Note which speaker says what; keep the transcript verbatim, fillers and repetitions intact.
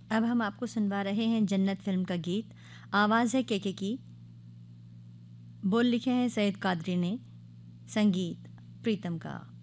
Speaker 1: अब हम आपको सुनवा रहे हैं जन्नत फ़िल्म का गीत। आवाज़ है केके की, बोल लिखे हैं सैयद कादरी ने, संगीत प्रीतम का।